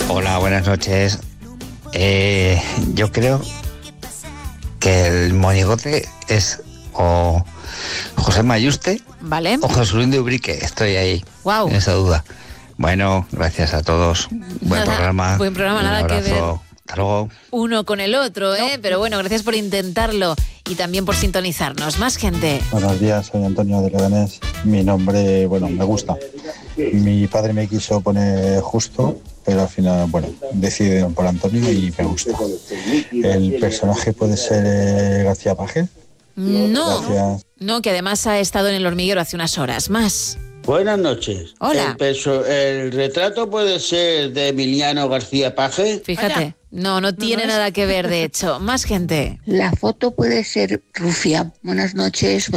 Hola, buenas noches. Yo creo que el monigote es o José Mayuste, ¿vale?, o José Luis de Ubrique. Estoy ahí, wow, en esa duda. Bueno, gracias a todos. Buen programa. Buen programa, Un nada que ver abrazo. Hasta luego. uno con el otro, ¿eh? Pero bueno, gracias por intentarlo y también por sintonizarnos. Más gente. Buenos días, soy Antonio de Leganés. Mi nombre, bueno, me gusta. Mi padre me quiso poner Justo, pero al final, bueno, decidieron por Antonio y me gusta. ¿El personaje puede ser García Paje? No, Gracias. no, que además ha estado en El Hormiguero hace unas horas. Más. Buenas noches. Hola. El retrato puede ser de Emiliano García Paje. Fíjate, no tiene nada que ver, de hecho. Más gente. La foto puede ser Rufia. Buenas noches.